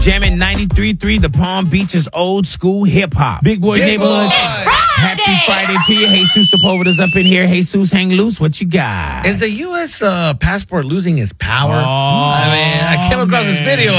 Jamming 93.3, the Palm Beach's old school hip hop. Big Boy Neighborhood. Happy Friday to you. Jesus Sepulveda's up in here. Jesus, hang loose. What you got? Is the U.S. passport losing its power? Oh, I came across this video.